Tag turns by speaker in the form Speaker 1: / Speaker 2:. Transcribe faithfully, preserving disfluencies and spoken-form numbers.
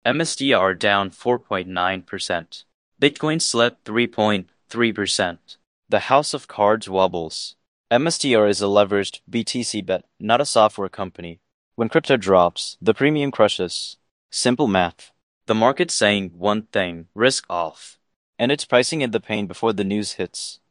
Speaker 1: M S D R down four point nine percent. Bitcoin slept three point three percent. The house of cards wobbles. M S D R is a leveraged B T C bet, not a software company. When crypto drops, the premium crushes. Simple math. The market's saying one thing, risk off. And it's pricing in the pain before the news hits.